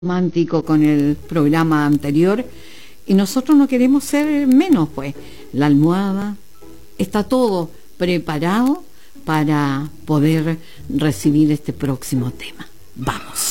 romántico con el programa anterior y nosotros no queremos ser menos, pues. La almohada, está todo preparado para poder recibir este próximo tema. Vamos.